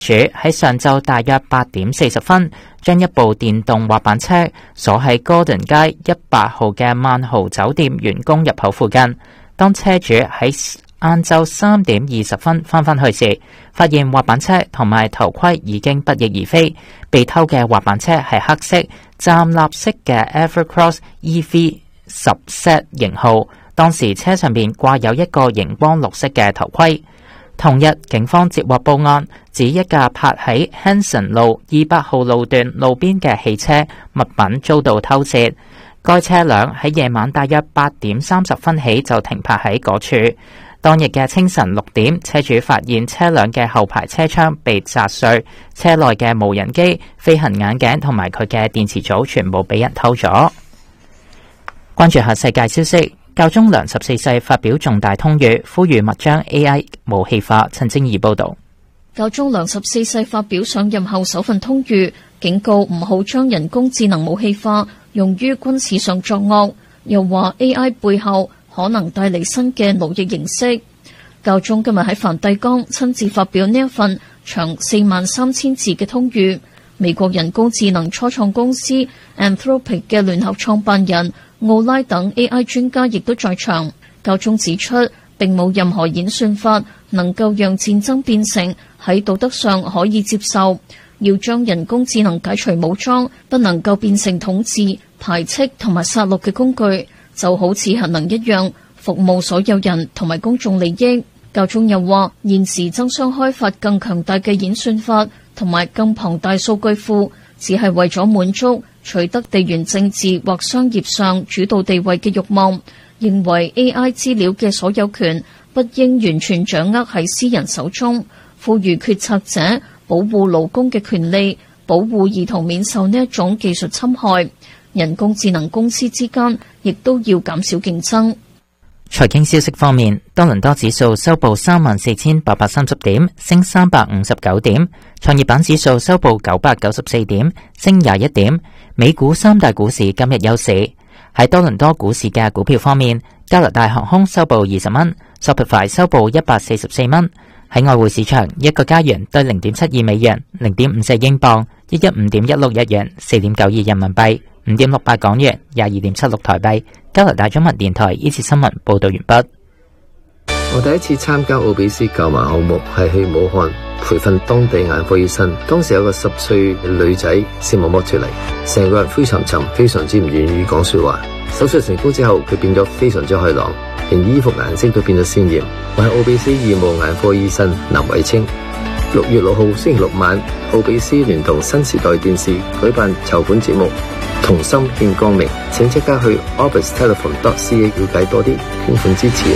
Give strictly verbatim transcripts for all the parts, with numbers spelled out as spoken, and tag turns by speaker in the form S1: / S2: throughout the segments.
S1: 主喺上晝大約八點四十分，將一部電動滑板車鎖喺哥頓街一百號嘅萬豪酒店員工入口附近。當車主喺晏晝三點二十分翻返去時，發現滑板車同埋頭盔已經不翼而飛。被偷嘅滑板車係黑色站立式嘅 Evercross E V 十 set 型號，當時車上面掛有一個熒光綠色嘅頭盔。同日，警方接獲報案，指一架泊喺 Hanson 路二百號路段路邊嘅汽車物品遭到偷竊。該車輛喺夜晚大約八點三十分起就停泊喺嗰處。當日嘅清晨六點，車主發現車輛嘅後排車窗被砸碎，車內嘅無人機、飛行眼鏡同埋佢嘅電池組全部俾人偷咗。關注下世界消息。教宗良十四世發表重大通諭，呼籲勿將 A I 武器化。陳正義報道。
S2: 教宗良十四世發表上任後首份通諭，警告唔好將人工智能武器化，用於軍事上作惡，又話 A I 背後可能帶嚟新嘅奴役形式。教宗今日喺梵蒂岡親自發表呢一份長四萬三千字嘅通諭。美國人工智能初創公司 Anthropic 嘅聯合創辦人奧拉等 A I 專家亦都在場。教宗指出，並冇任何演算法能夠讓戰爭變成喺道德上可以接受，要將人工智能解除武裝，不能夠變成統治、排斥同埋殺戮嘅工具，就好似核能一樣，服務所有人同埋公眾利益。教宗又話，現時爭相開發更強大嘅演算法同埋更龐大數據庫，只係為咗滿足取得地緣政治或商業上主導地位嘅慾望，認為 A I 資料嘅所有權不應完全掌握喺私人手中，呼籲決策者保護勞工嘅權利，保護兒童免受呢一種技術侵害。人工智能公司之間亦都要減少競爭。
S1: 財經消息方面，多倫多指數收報三萬四千八百三十點，升三百五十九點；創業板指數收報九百九十四點，升廿一點。美股三大股市今日休市。喺多倫多股市嘅股票方面，加拿大航空收報二十蚊 ，Shopify 收報一百四十四蚊。喺外匯市場，一個加元兌零點七二美元，零點五四英鎊，一一五點一六日元，四點九二人民幣，五點六八港元，廿二點七六台幣。加拿大中文電台呢次新聞報道完畢。
S3: 我第一次參加奧比斯購買項目係去武漢培訓當地眼科醫生，當時有個十歲嘅女仔視網膜脫離，成個人灰沉沉，非常之唔願意講說話。手術成功之後，佢變咗非常之開朗，連衣服顏色都變咗鮮艷。我係奧比斯義務眼科醫生林偉清。六月六號星期六晚，奧比斯聯同新時代電視舉辦籌款節目，同心見光明，請即刻去 orbis telephone dot c a 了解多啲，捐款支持啊！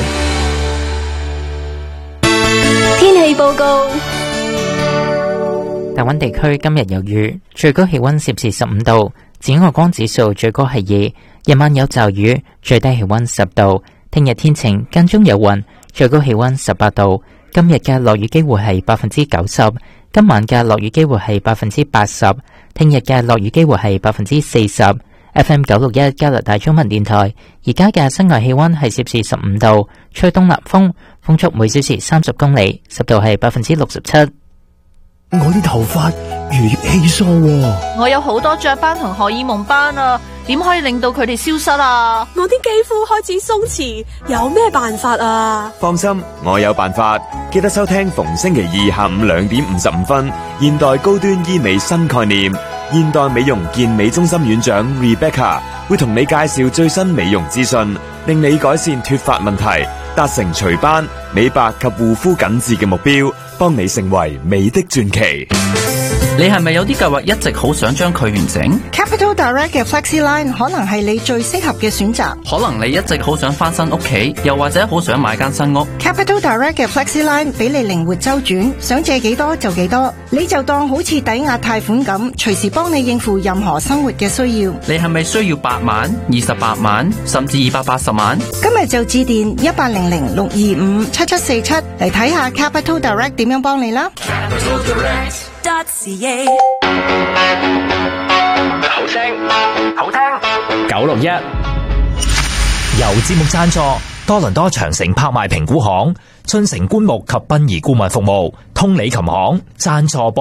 S4: 天氣報告：
S1: 大溫地區今日有雨，最高氣溫攝氏十五度，紫外光指數最高係二，夜晚有驟雨，最低氣溫十度。聽日天晴，間中有雲，最高氣溫十八度。今日嘅落雨機會係百分之九十，今晚嘅落雨機會係百分之八十，聽日嘅落雨機會係百分之四十。F M 九六一加拿大中文電台，而家嘅室外氣溫係攝氏十五度，吹東南風，風速每小時三十公里，濕度係百分之六十七。
S5: 我啲頭髮如月稀疏，
S6: 我有好多雀斑同荷爾蒙斑啊，點可以令到佢哋消失啊？
S7: 我啲肌膚開始鬆弛，有咩辦法啊？
S8: 放心，我有辦法。記得收聽逢星期二下午兩點五十五分，現代高端醫美新概念，現代美容健美中心院長 Rebecca 會同你介紹最新美容資訊，令你改善脫髮問題，達成除斑、美白及護膚緊緻嘅目標，幫你成為美的傳奇。
S9: 你係咪有啲計劃一直好想將佢完成？
S10: Capital Direct 嘅 FlexiLine 可能係你最適合嘅選擇。
S9: 可能你一直好想翻新屋企，又或者好想買間新屋。
S10: Capital Direct 嘅 FlexiLine 俾你靈活周轉，想借幾多就幾多，你就當好似抵押貸款咁，隨時幫你應付任何生活嘅需要。
S9: 你係咪需要八萬、二十八萬，甚至二百八十萬？
S10: 今日就致電一八零零六二五七七四七嚟睇下 Capital Direct 點樣幫你啦。
S11: 好聽，好聽，
S5: 九六一由節目贊助，多倫多長城拍賣評估行、春城棺木及殯儀顧問服務、通理琴行贊助播。